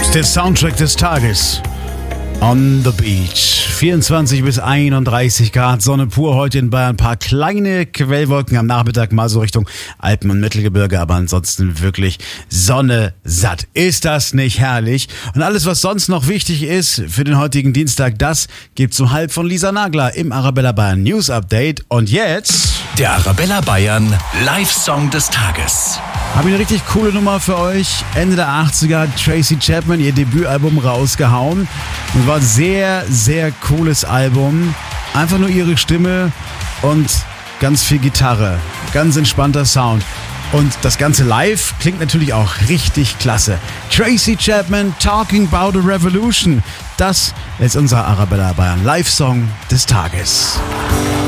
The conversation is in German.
Der Soundtrack des Tages. On the Beach. 24 bis 31 Grad, Sonne pur heute in Bayern. Ein paar kleine Quellwolken am Nachmittag, mal so Richtung Alpen- und Mittelgebirge, aber ansonsten wirklich Sonne satt. Ist das nicht herrlich? Und alles, was sonst noch wichtig ist für den heutigen Dienstag, das gibt's um 12 von Lisa Nagler im Arabella Bayern News Update. Und jetzt der Arabella Bayern Live-Song des Tages. habe ich eine richtig coole Nummer für euch. Ende der 80er hat Tracy Chapman ihr Debütalbum rausgehauen. Und war ein sehr, sehr cooles Album. Einfach nur ihre Stimme und ganz viel Gitarre. Ganz entspannter Sound. Und das Ganze live klingt natürlich auch richtig klasse. Tracy Chapman, Talking About a Revolution. Das ist unser Arabella Bayern Live-Song des Tages.